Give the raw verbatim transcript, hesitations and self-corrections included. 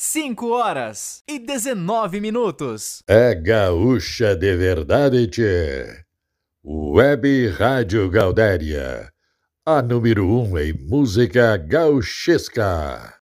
cinco horas e dezenove minutos. É gaúcha de verdade, tchê. Web Rádio Gaudéria, a número um em música gauchesca.